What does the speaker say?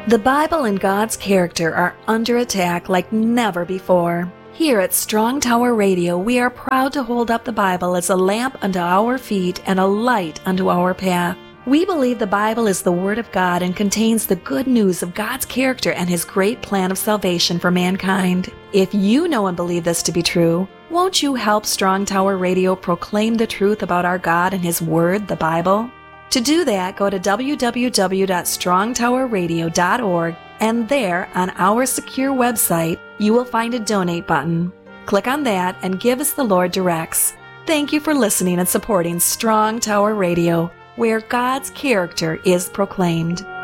The Bible and God's character are under attack like never before. Here at Strong Tower Radio, we are proud to hold up the Bible as a lamp unto our feet and a light unto our path. We believe the Bible is the Word of God and contains the good news of God's character and His great plan of salvation for mankind. If you know and believe this to be true, won't you help Strong Tower Radio proclaim the truth about our God and His Word, the Bible? To do that, go to www.strongtowerradio.org, and there, on our secure website, you will find a donate button. Click on that and give as the Lord directs. Thank you for listening and supporting Strong Tower Radio, where God's character is proclaimed.